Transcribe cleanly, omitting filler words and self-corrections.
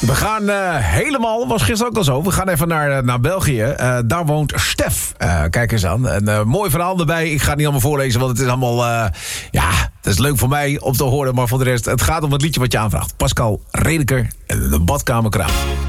We gaan helemaal, was gisteren ook al zo, we gaan even naar België. Daar woont Stef. Kijk eens aan. Een mooi verhaal erbij. Ik ga het niet allemaal voorlezen, want het is allemaal... het is leuk voor mij om te horen, maar voor de rest... het gaat om het liedje wat je aanvraagt. Pascal Redeker en de Badkamerkraan.